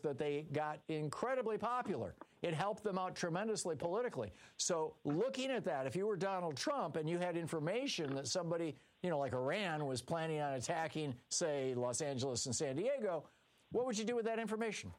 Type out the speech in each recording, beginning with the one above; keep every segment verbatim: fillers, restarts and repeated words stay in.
that they got incredibly popular. It helped them out tremendously politically. So looking at that, if you were Donald Trump and you had information that somebody, you know, like Iran was planning on attacking, say, Los Angeles and San Diego, what would you do with that information?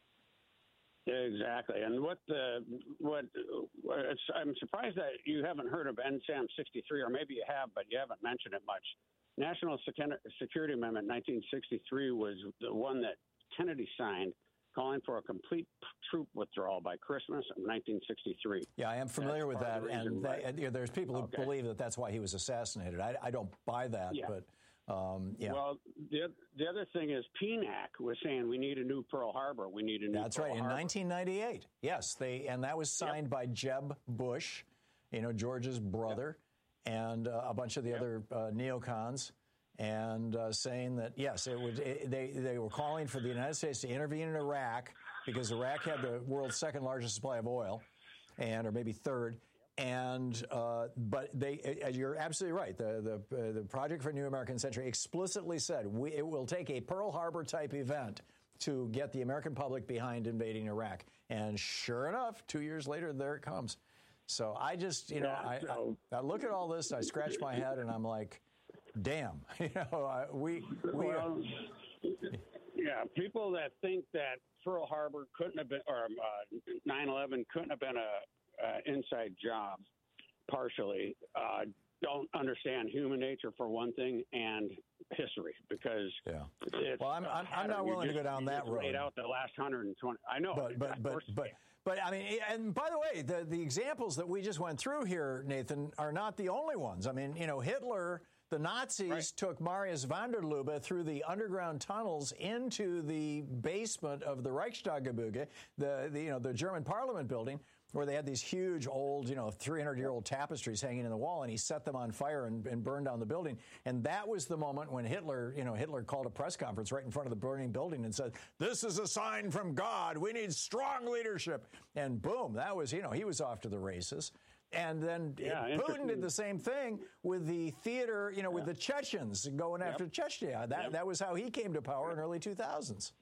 Exactly. And what the what it's, I'm surprised that you haven't heard of N S A M sixty-three, or maybe you have, but you haven't mentioned it much. National Security Amendment nineteen sixty-three was the one that Kennedy signed, calling for a complete troop withdrawal by Christmas of nineteen sixty-three. Yeah, I am familiar that's with that, and right. they, you know, there's people who okay. believe that that's why he was assassinated. I, I don't buy that, yeah. but um, yeah. Well, the the other thing is P NAC was saying we need a new Pearl Harbor. We need a new. That's Pearl right. Harbor. In nineteen ninety-eight, yes, they and that was signed yep. by Jeb Bush, you know, George's brother, yep. and uh, a bunch of the yep. other uh, neocons. And uh, saying that, yes, it would. It, they they were calling for the United States to intervene in Iraq because Iraq had the world's second largest supply of oil, and or maybe third. And uh, but they, you're absolutely right. The the uh, the Project for a New American Century explicitly said we, it will take a Pearl Harbor type event to get the American public behind invading Iraq. And sure enough, two years later, there it comes. So I just, you know, yeah, I, so. I, I look at all this, I scratch my head, and I'm like, damn, you know, uh, we, we well, are. Yeah, people that think that Pearl Harbor couldn't have been, or uh, nine eleven couldn't have been a uh, inside job, partially, uh, don't understand human nature for one thing, and history, because yeah. It's, well, I'm I'm, I'm not willing just, to go down that road. Laid out the last one hundred twenty. I know, but but but but, but I mean, and by the way, the the examples that we just went through here, Nathan, are not the only ones. I mean, you know, Hitler. The Nazis right. took Marius van der Lubbe through the underground tunnels into the basement of the Reichstaggebäude, the, the you know the German Parliament building, where they had these huge old you know three hundred year old tapestries hanging in the wall, and he set them on fire and, and burned down the building. And that was the moment when Hitler, you know, Hitler called a press conference right in front of the burning building and said, "This is a sign from God. We need strong leadership." And boom, that was you know he was off to the races. And then yeah, Putin did the same thing with the theater, you know, yeah. with the Chechens going yep. after Chechnya. That yep. that was how he came to power yep. in early two thousands.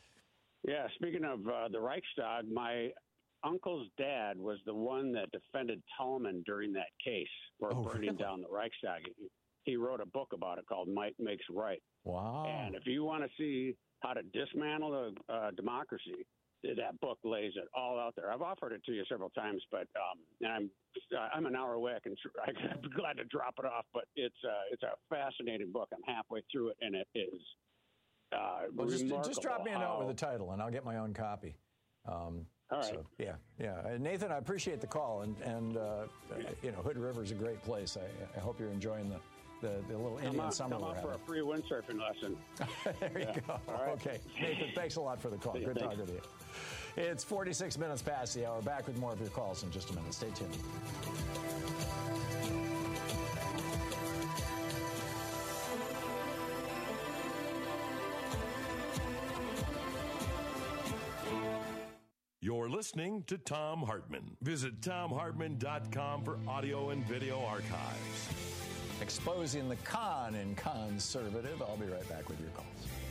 Yeah, speaking of uh, the Reichstag, my uncle's dad was the one that defended Tolman during that case for oh, burning really? down the Reichstag. He, he wrote a book about it called Might Makes Right. Wow. And if you want to see how to dismantle a uh, democracy, that book lays it all out there. I've offered it to you several times, but um, and I'm uh, I'm an hour away. I can tr- I'm glad to drop it off, but it's uh, it's a fascinating book. I'm halfway through it, and it is uh, well, just, remarkable. Just drop me a note how... with the title, and I'll get my own copy. Um, all right. So, yeah, yeah. Uh, Nathan, I appreciate the call, and and uh, uh, you know Hood River is a great place. I, I hope you're enjoying the. The, the little Indian come summer come we're out for a free windsurfing lesson. There you yeah. go. Right. Okay. Nathan, thanks a lot for the call. Good Thanks. talking to you. It's forty-six minutes past the hour. Back with more of your calls in just a minute. Stay tuned. You're listening to Thom Hartmann. Visit Thom Hartmann dot com for audio and video archives. Exposing the con in conservative. I'll be right back with your calls.